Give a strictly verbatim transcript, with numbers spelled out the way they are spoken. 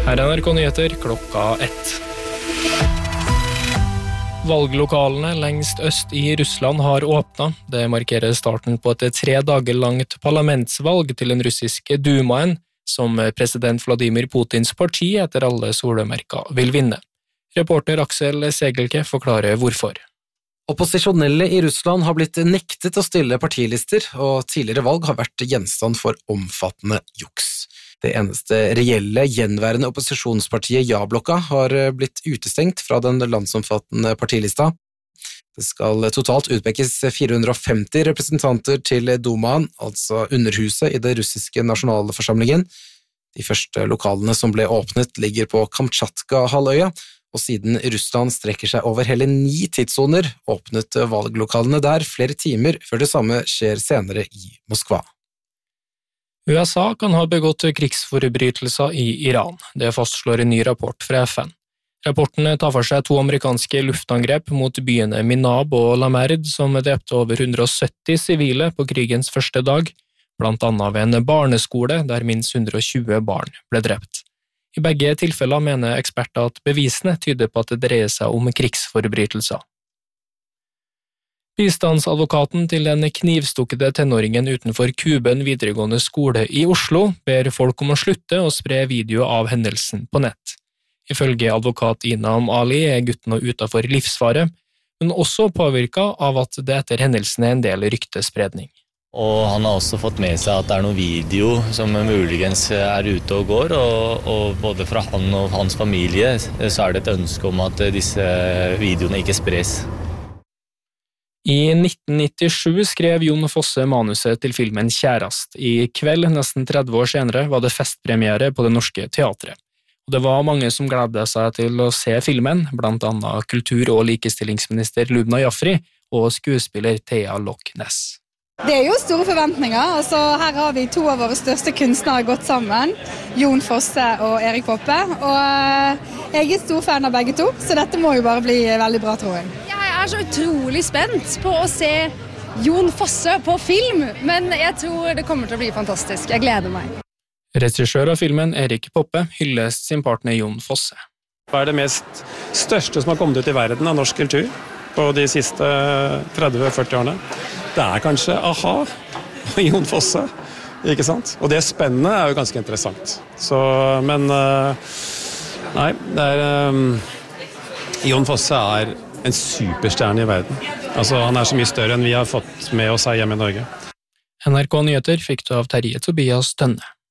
Her er N R K Nyheter klokka ett. Valglokalene lengst øst i Russland har åpnet. Det markerer starten på et tre dager langt parlamentsvalg til den russiske Dumaen, som president Vladimir Putins parti etter alle solemerker vil vinne. Reporter Aksel Segelke forklarer hvorfor. Opposisjonelle i Russland har blitt nektet å stille partilister, og tidligere valg har vært gjenstand for omfattende juks. Det eneste reelle gjenværende opposisjonspartiet Ja-blokka har blitt utestengt fra den landsomfattende partilista. Det skal totalt utpekes fire hundre og femti representanter til Dumaen, altså underhuset i det russiske nasjonalforsamlingen. De første lokalene som ble åpnet ligger på Kamtsjatka-halvøya, og siden Russland strekker seg over hele ni tidssoner, åpnet valglokalene der flere timer før det samme skjer senere i Moskva. U S A kan ha begått krigsforbrytelser i Iran. Det fastslår en ny rapport fra F N. Rapporten tar for seg to amerikanske luftangrep mot byene Minab og Lamerd, som drepte over hundre og sytti sivile på krigens første dag, blant annet ved en barneskole der minst hundre og tjue barn ble drept. I begge tilfeller mener eksperter at bevisene tyder på at det dreier seg om krigsforbrytelser. Bistandsadvokaten til den knivstukkede tenåringen utenfor Kuben videregående skole i Oslo ber folk om å slutte å spre video av hendelsen på nett. Ifølge advokat Inam Ali er gutten nå utenfor livsfare, men også påvirket av at det etter hendelsen er en del ryktespredning. Og han har også fått med seg at det er noen video som muligens er ute og går, og, og både fra han og hans familie så er det et ønske om at disse videoene ikke spres. I nitten nittisju skrev Jon Fosse manuset til filmen Kjærast. I kveld, nesten tretti år senere, var det festpremiere på Det Norske Teatret. Og det var mange som gledet seg til å se filmen, blant annet kultur- og likestillingsminister Lubna Jafri og skuespiller Thea Loch Ness. Det er jo store forventninger. Altså, her har vi to av våre største kunstnere gått sammen, Jon Fosse og Erik Poppe. Og jeg er stor fan av begge to, så dette må jo bare bli veldig bra, tror jeg. Jeg er så utrolig spent på å se Jon Fosse på film, men jeg tror det kommer til å bli fantastisk. Jeg gleder meg. Regissør av filmen, Erik Poppe, hylles sin partner Jon Fosse. Hva er det mest største som har kommet ut i verden av norsk kultur på de siste tretti til førti årene? Det er kanskje A-ha og Jon Fosse, ikke sant? Og det spennende er jo ganske interessant. Så, men nei, det er um, Jon Fosse er en superstjerne i verden. Altså, han er så mye større enn vi har fått med oss her hjemme i Norge. N R K Nyheter fikk du av Terje Tobias Tønne.